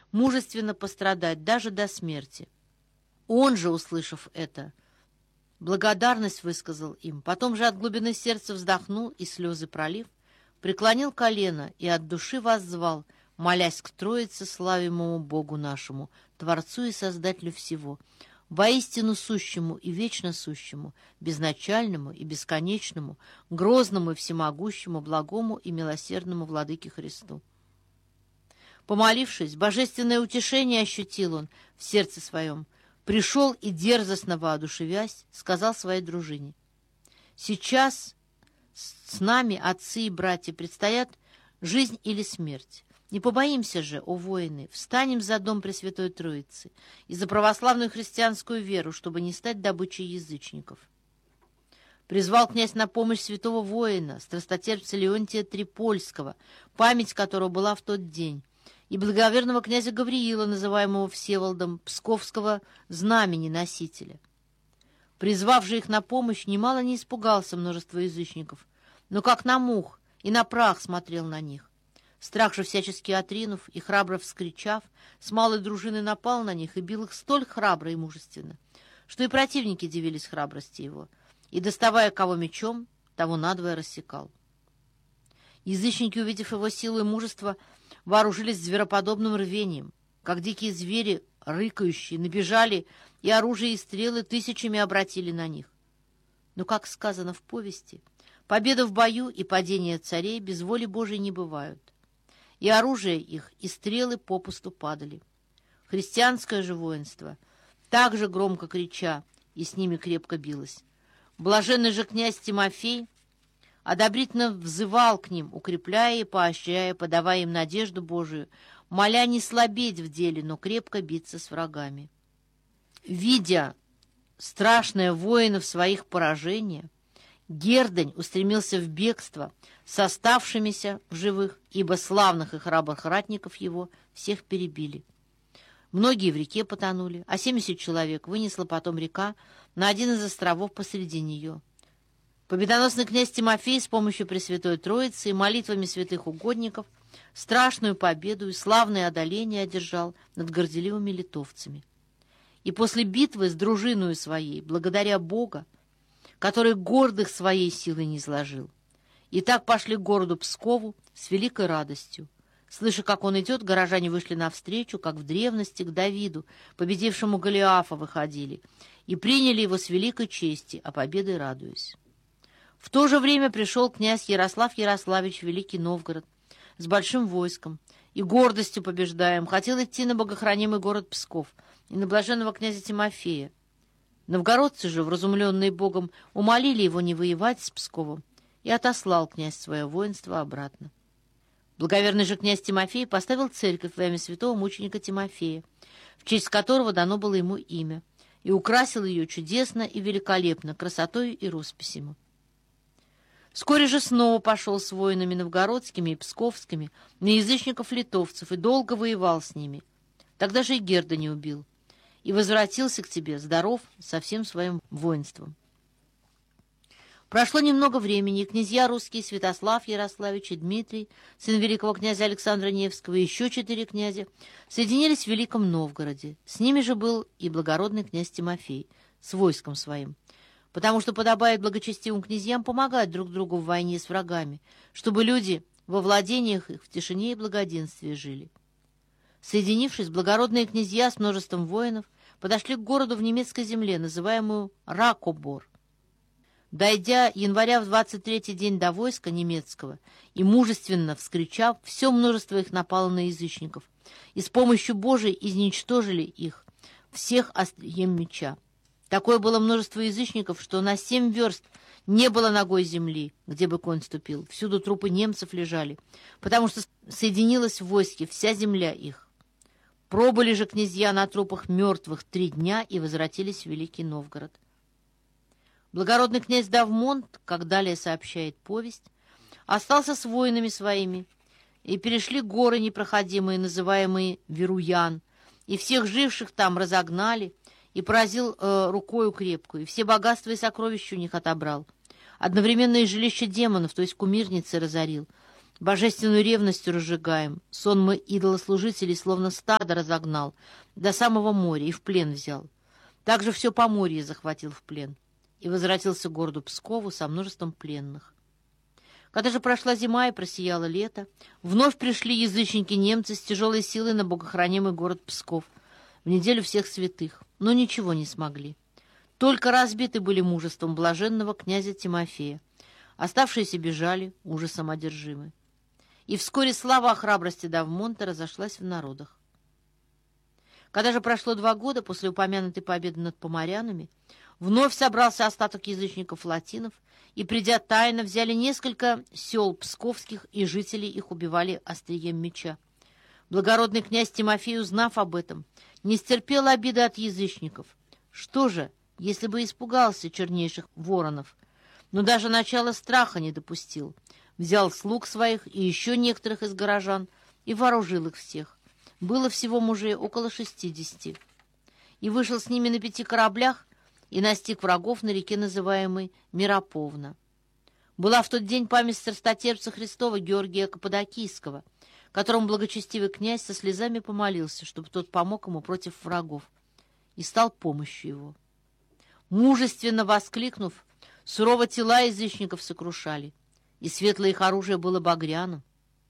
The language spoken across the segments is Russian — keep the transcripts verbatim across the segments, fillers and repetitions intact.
мужественно пострадать даже до смерти. Он же, услышав это, благодарность высказал им, потом же от глубины сердца вздохнул и, слезы пролив, преклонил колено и от души воззвал, молясь к Троице, славимому Богу нашему, Творцу и Создателю всего, воистину сущему и вечно сущему, безначальному и бесконечному, грозному и всемогущему, благому и милосердному Владыке Христу. Помолившись, божественное утешение ощутил он в сердце своем, пришел и, дерзостно воодушевясь, сказал своей дружине: «Сейчас с нами, отцы и братья, предстоят жизнь или смерть. Не побоимся же, о воины, встанем за дом Пресвятой Троицы и за православную христианскую веру, чтобы не стать добычей язычников». Призвал князь на помощь святого воина, страстотерпца Леонтия Трипольского, память которого была в тот день, и благоверного князя Гавриила, называемого Всеволодом, псковского знамени носителя. Призвав же их на помощь, немало не испугался множество язычников, но как на мух и на прах смотрел на них. Страх же всячески отринув и храбро вскричав, с малой дружины напал на них и бил их столь храбро и мужественно, что и противники дивились храбрости его, и, доставая кого мечом, того надвое рассекал. Язычники, увидев его силу и мужество, вооружились звероподобным рвением, как дикие звери, рыкающие, набежали, и оружие и стрелы тысячами обратили на них. Но, как сказано в повести, победа в бою и падение царей без воли Божией не бывают. И оружие их, и стрелы попусту падали. Христианское же воинство, так же громко крича, и с ними крепко билось. Блаженный же князь Тимофей одобрительно взывал к ним, укрепляя и поощряя, подавая им надежду Божию, моля не слабеть в деле, но крепко биться с врагами. Видя страшное воинов своих поражения, Гердань устремился в бегство с оставшимися в живых, ибо славных и храбрых ратников его всех перебили. Многие в реке потонули, а семьдесят человек вынесла потом река на один из островов посреди нее. Победоносный князь Тимофей с помощью Пресвятой Троицы и молитвами святых угодников страшную победу и славное одоление одержал над горделивыми литовцами. И после битвы с дружиною своей, благодаря Бога, который гордых своей силой не изложил, и так пошли к городу Пскову с великой радостью. Слыша, как он идет, горожане вышли навстречу, как в древности к Давиду, победившему Голиафа, выходили, и приняли его с великой чести, а победой радуясь. В то же время пришел князь Ярослав Ярославич в Великий Новгород с большим войском и гордостью побеждаем хотел идти на богохранимый город Псков и на блаженного князя Тимофея. Новгородцы же, вразумленные Богом, умолили его не воевать с Псковом, и отослал князь свое воинство обратно. Благоверный же князь Тимофей поставил церковь во имя святого мученика Тимофея, в честь которого дано было ему имя, и украсил ее чудесно и великолепно красотой и росписями. Вскоре же снова пошел с воинами новгородскими и псковскими на язычников-литовцев и долго воевал с ними. Тогда же и Герда не убил, и возвратился к тебе здоров со всем своим воинством. Прошло немного времени, и князья русские Святослав Ярославич и Дмитрий, сын великого князя Александра Невского, и еще четыре князя, соединились в Великом Новгороде. С ними же был и благородный князь Тимофей с войском своим, потому что подобает благочестивым князьям помогать друг другу в войне с врагами, чтобы люди во владениях их в тишине и благоденствии жили. Соединившись, благородные князья с множеством воинов подошли к городу в немецкой земле, называемую Ракобор. Дойдя января в двадцать третий день до войска немецкого и мужественно вскричав, все множество их напало на язычников, и с помощью Божией изничтожили их, всех острием меча. Такое было множество язычников, что на семь верст не было ногой земли, где бы конь ступил. Всюду трупы немцев лежали, потому что соединилась в войске вся земля их. Пробыли же князья на трупах мертвых три дня и возвратились в Великий Новгород. Благородный князь Давмонт, как далее сообщает повесть, остался с воинами своими, и перешли горы непроходимые, называемые Веруян, и всех живших там разогнали, и поразил э, рукою крепкую, и все богатства и сокровища у них отобрал. Одновременно и жилище демонов, то есть кумирницы, разорил, Божественную ревностью разжигаем. Сон мы идолослужителей словно стадо разогнал, до самого моря и в плен взял. Также все Поморье захватил в плен и возвратился к городу Пскову со множеством пленных. Когда же прошла зима и просияло лето, вновь пришли язычники-немцы с тяжелой силой на богохранимый город Псков в неделю всех святых, но ничего не смогли. Только разбиты были мужеством блаженного князя Тимофея. Оставшиеся бежали, ужасом одержимы. И вскоре слава о храбрости Давмонта разошлась в народах. Когда же прошло два года после упомянутой победы над поморянами, вновь собрался остаток язычников-латинов, и, придя тайно, взяли несколько сел псковских, и жители их убивали острием меча. Благородный князь Тимофей, узнав об этом, не стерпел обиды от язычников. Что же, если бы испугался чернейших воронов, но даже начало страха не допустил. Взял слуг своих и еще некоторых из горожан и вооружил их всех. Было всего мужей около шестидесяти. И вышел с ними на пяти кораблях и настиг врагов на реке, называемой Мироповна. Была в тот день память страстотерпца Христова Георгия Каппадокийского, которому благочестивый князь со слезами помолился, чтобы тот помог ему против врагов, и стал помощью его. Мужественно воскликнув, сурово тела язычников сокрушали, и светлое их оружие было багряным.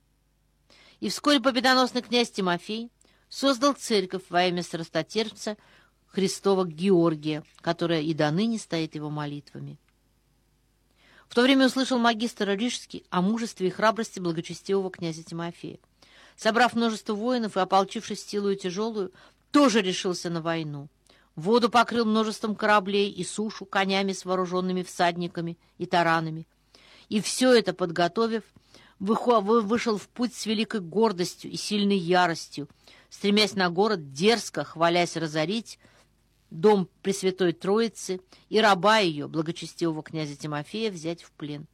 И вскоре победоносный князь Тимофей создал церковь во имя страстотерпца Христова Георгия, которая и до ныне стоит его молитвами. В то время услышал магистр Рижский о мужестве и храбрости благочестивого князя Тимофея. Собрав множество воинов и ополчившись силою тяжелую, тоже решился на войну. Воду покрыл множеством кораблей и сушу конями с вооруженными всадниками и таранами. И все это, подготовив, вышел в путь с великой гордостью и сильной яростью, стремясь на город, дерзко, хвалясь разорить дом Пресвятой Троицы и раба ее, благочестивого князя Тимофея, взять в плен.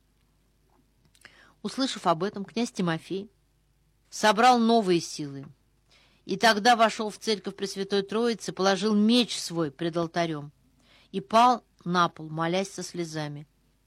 Услышав об этом, князь Тимофей собрал новые силы, и тогда вошел в церковь Пресвятой Троицы, положил меч свой пред алтарем и пал на пол, молясь со слезами.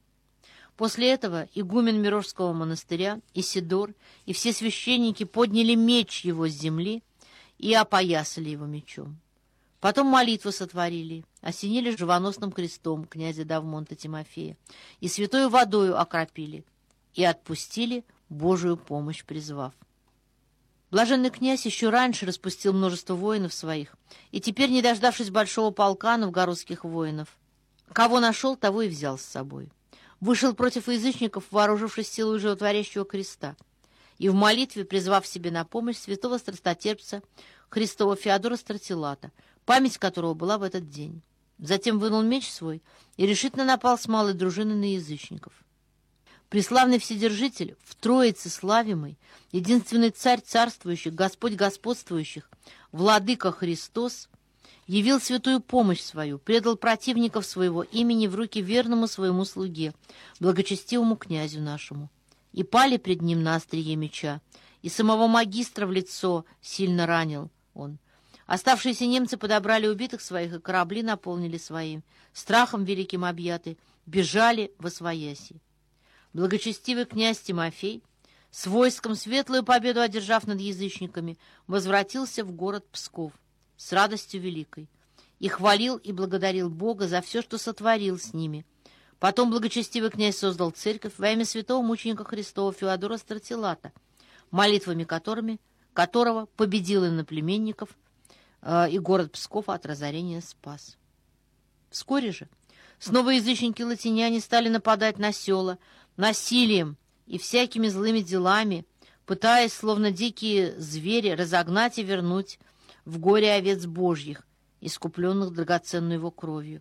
После этого игумен Мирошского монастыря Исидор и все священники подняли меч его с земли и опоясали его мечом. Потом молитву сотворили, осенили живоносным крестом князя Давмонта Тимофея и святою водою окропили, и отпустили, Божию помощь призвав. Блаженный князь еще раньше распустил множество воинов своих, и теперь, не дождавшись большого полка новгородских воинов, кого нашел, того и взял с собой. Вышел против язычников, вооружившись силой животворящего креста, и в молитве, призвав себе на помощь святого страстотерпца Христова Феодора Стратилата, память которого была в этот день. Затем вынул меч свой и решительно напал с малой дружиной на язычников. Преславный Вседержитель, в Троице славимый, единственный Царь царствующих, Господь господствующих, Владыка Христос, явил святую помощь свою, предал противников своего имени в руки верному своему слуге, благочестивому князю нашему. И пали пред ним на острие меча, и самого магистра в лицо сильно ранил он. Оставшиеся немцы подобрали убитых своих, и корабли наполнили своим, страхом великим объяты, бежали восвояси. Благочестивый князь Тимофей, с войском светлую победу одержав над язычниками, возвратился в город Псков с радостью великой, и хвалил и благодарил Бога за все, что сотворил с ними. Потом благочестивый князь создал церковь во имя святого мученика Христова Феодора Стратилата, молитвами которыми, которого победил иноплеменников, э, и город Псков от разорения спас. Вскоре же снова язычники-латиняне стали нападать на села насилием и всякими злыми делами, пытаясь, словно дикие звери, разогнать и вернуть в горе овец Божьих, искупленных драгоценной его кровью.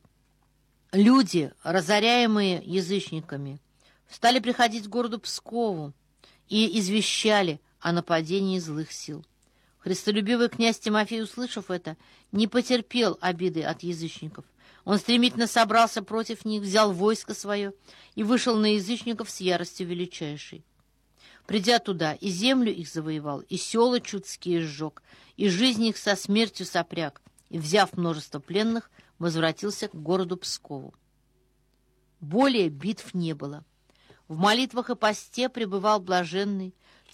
Люди, разоряемые язычниками, стали приходить к городу Пскову и извещали о нападении злых сил. Христолюбивый князь Тимофей, услышав это, не потерпел обиды от язычников. Он стремительно собрался против них, взял войско свое и вышел на язычников с яростью величайшей. Придя туда, и землю их завоевал, и села чудские сжег, и жизнь их со смертью сопряг, и, взяв множество пленных, возвратился к городу Пскову. Более битв не было. В молитвах и посте пребывал блаженный,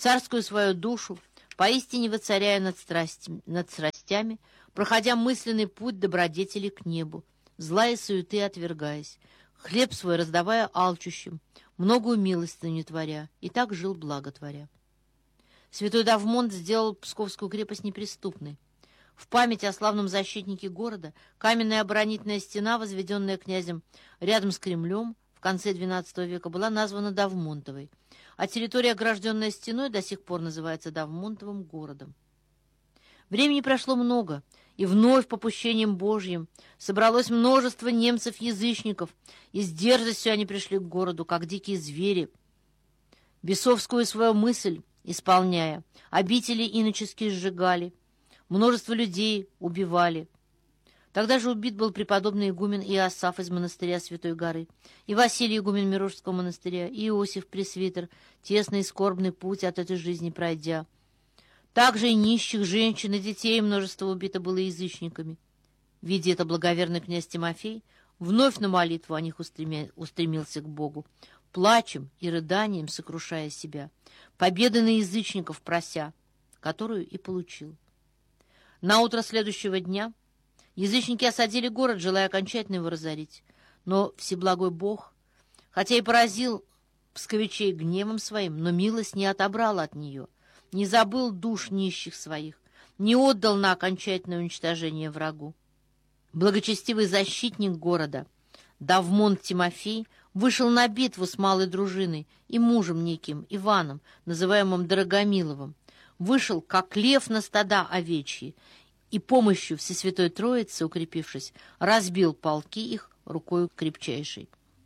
царскую свою душу, поистине воцаряя над страстями, над страстями, проходя мысленный путь добродетели к небу, зла и суеты отвергаясь, хлеб свой раздавая алчущим, многую милостыню творя, и так жил благотворя. Святой Давмонт сделал Псковскую крепость неприступной. В память о славном защитнике города каменная оборонительная стена, возведенная князем рядом с Кремлем в конце двенадцатого века, была названа Давмонтовой, а территория, огражденная стеной, до сих пор называется Давмонтовым городом. Времени прошло много, и вновь попущением Божьим собралось множество немцев-язычников, и с дерзостью они пришли к городу, как дикие звери, бесовскую свою мысль исполняя, обители иноческие сжигали, множество людей убивали. Тогда же убит был преподобный игумен Иосаф из монастыря Святой Горы, и Василий игумен Мирожского монастыря, и Иосиф пресвитер, тесный и скорбный путь от этой жизни пройдя. Также и нищих, женщин и детей множество убито было язычниками. Видя это, благоверный князь Тимофей вновь на молитву о них устремился к Богу, плачем и рыданием сокрушая себя, победы на язычников прося, которую и получил. На утро следующего дня язычники осадили город, желая окончательно его разорить. Но Всеблагой Бог, хотя и поразил псковичей гневом своим, но милость не отобрал от нее, не забыл душ нищих своих, не отдал на окончательное уничтожение врагу. Благочестивый защитник города Давмонт Тимофей вышел на битву с малой дружиной и мужем неким Иваном, называемым Дорогомиловым, вышел, как лев на стада овечьи, и помощью Всесвятой Троицы, укрепившись, разбил полки их рукою крепчайшей.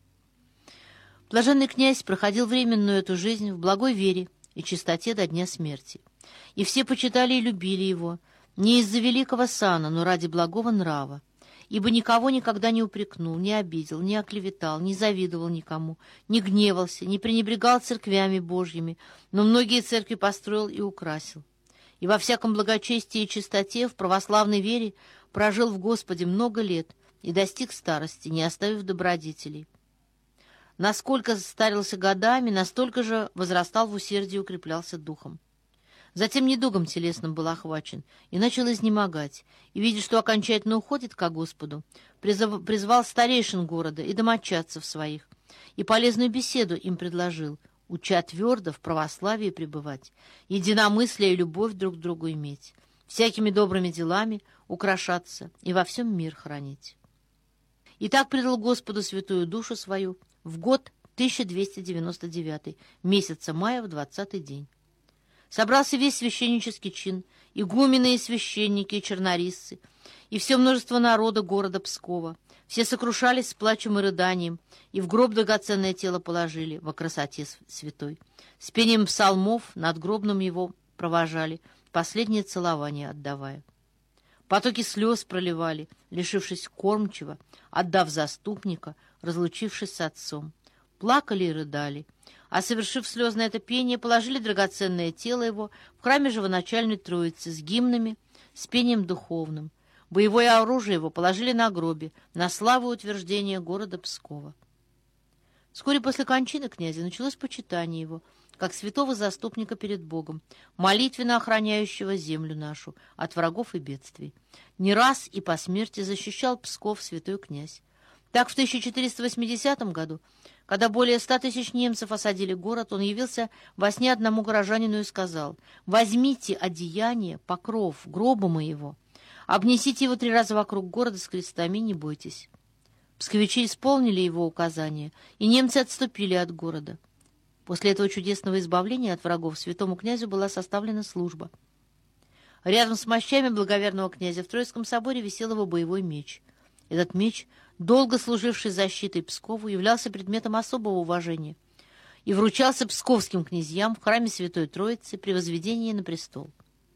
Блаженный князь проходил временную эту жизнь в благой вере и чистоте до дня смерти. И все почитали и любили его, не из-за великого сана, но ради благого нрава, ибо никого никогда не упрекнул, не обидел, не оклеветал, не завидовал никому, не гневался, не пренебрегал церквями Божьими, но многие церкви построил и украсил. И во всяком благочестии и чистоте в православной вере прожил в Господе много лет и достиг старости, не оставив добродетелей. Насколько старился годами, настолько же возрастал в усердии и укреплялся духом. Затем недугом телесным был охвачен и начал изнемогать, и, видя, что окончательно уходит ко Господу, призыв, призвал старейшин города и домочадцев своих, и полезную беседу им предложил, уча твердо в православии пребывать, единомыслие и любовь друг к другу иметь, всякими добрыми делами украшаться и во всем мир хранить. И так предал Господу святую душу свою в год тысяча двести девяносто девятый, месяца мая, в двадцатый день. Собрался весь священнический чин, игумены и священники, и чернорисцы, и все множество народа города Пскова. Все сокрушались с плачем и рыданием, и в гроб драгоценное тело положили во красоте святой. С пением псалмов над гробным его провожали, последнее целование отдавая. Потоки слез проливали, лишившись кормчего, отдав заступника, разлучившись с отцом. Плакали и рыдали, а, совершив слезное это пение, положили драгоценное тело его в храме Живоначальной Троицы с гимнами, с пением духовным. Боевое оружие его положили на гробе, на славу и утверждение города Пскова. Вскоре после кончины князя началось почитание его, как святого заступника перед Богом, молитвенно охраняющего землю нашу от врагов и бедствий. Не раз и по смерти защищал Псков святой князь. Так в тысяча четыреста восьмидесятом году, когда более ста тысяч немцев осадили город, он явился во сне одному горожанину и сказал: «Возьмите одеяние, покров, гроба моего, обнесите его три раза вокруг города с крестами, не бойтесь». Псковичи исполнили его указания, и немцы отступили от города. После этого чудесного избавления от врагов святому князю была составлена служба. Рядом с мощами благоверного князя в Троицком соборе висел его боевой меч. Этот меч, долго служивший защитой Пскову, являлся предметом особого уважения и вручался псковским князьям в храме Святой Троицы при возведении на престол.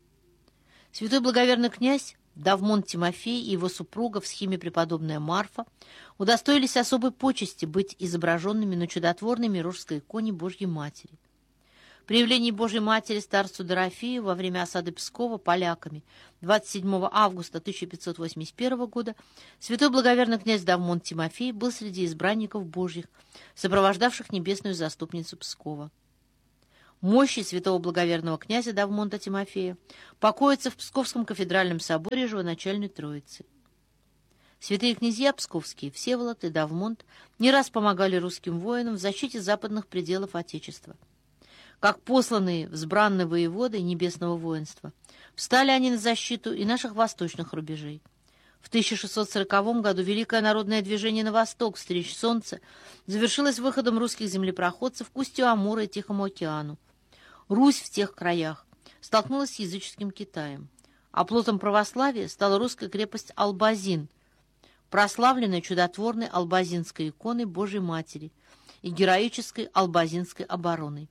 Святой благоверный князь Давмонт Тимофей и его супруга в схеме преподобная Марфа удостоились особой почести быть изображенными на чудотворной мирожской иконе Божьей Матери. При явлении Божьей Матери старцу Дорофею во время осады Пскова поляками двадцать седьмого августа тысяча пятьсот восемьдесят первого года святой благоверный князь Давмонт Тимофей был среди избранников Божьих, сопровождавших небесную заступницу Пскова. Мощи святого благоверного князя Давмонта Тимофея покоятся в Псковском кафедральном соборе Живоначальной Троицы. Святые князья псковские, Всеволод и Давмонт, не раз помогали русским воинам в защите западных пределов Отечества. Как посланные взбранные воеводы небесного воинства, встали они на защиту и наших восточных рубежей. В тысяча шестьсот сороковом году Великое народное движение на восток, встреч солнца, завершилось выходом русских землепроходцев к устью Амура и Тихому океану. Русь в тех краях столкнулась с языческим Китаем. Оплотом православия стала русская крепость Албазин, прославленная чудотворной албазинской иконой Божьей Матери и героической албазинской обороной.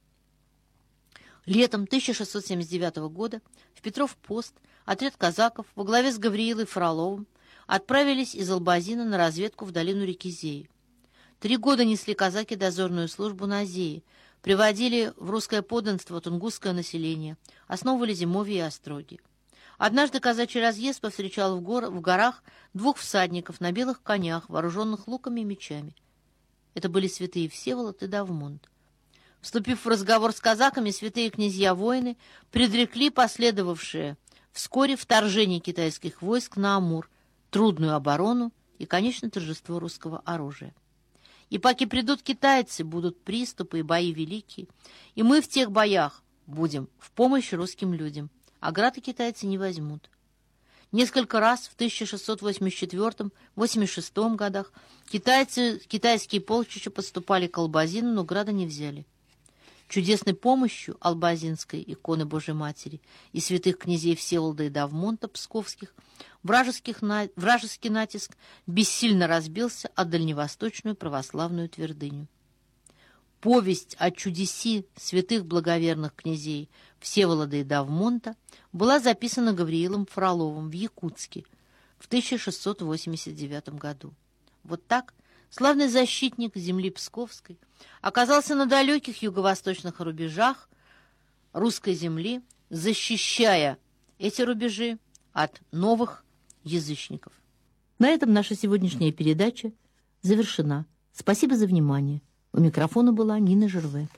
Летом тысяча шестьсот семьдесят девятого года в Петров пост отряд казаков во главе с Гавриилой Фроловым отправились из Албазина на разведку в долину реки Зеи. Три года несли казаки дозорную службу на Зее, приводили в русское подданство тунгусское население, основывали зимовья и остроги. Однажды казачий разъезд повстречал в, гор, в горах двух всадников на белых конях, вооруженных луками и мечами. Это были святые Всеволод и Давмонт. Вступив в разговор с казаками, святые князья-воины предрекли последовавшее вскоре вторжение китайских войск на Амур, трудную оборону и, конечно, торжество русского оружия. И поки придут китайцы, будут приступы и бои великие, и мы в тех боях будем в помощь русским людям, а град и китайцы не возьмут. Несколько раз в тысяча шестьсот восемьдесят четвёртом — восемьдесят шестом годах китайцы, китайские полчища подступали к Албазину, но града не взяли. Чудесной помощью албазинской иконы Божьей Матери и святых князей Всеволода и Давмонта Псковских вражеских на... вражеский натиск бессильно разбился о дальневосточную православную твердыню. Повесть о чудеси святых благоверных князей Всеволода и Давмонта была записана Гавриилом Фроловым в Якутске в тысяча шестьсот восемьдесят девятом году. Вот так славный защитник земли Псковской оказался на далеких юго-восточных рубежах русской земли, защищая эти рубежи от новых язычников. На этом наша сегодняшняя передача завершена. Спасибо за внимание. У микрофона была Нина Жерве.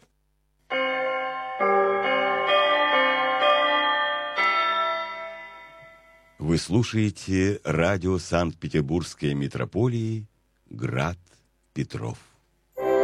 Вы слушаете радио Санкт-Петербургской митрополии «Град Петров».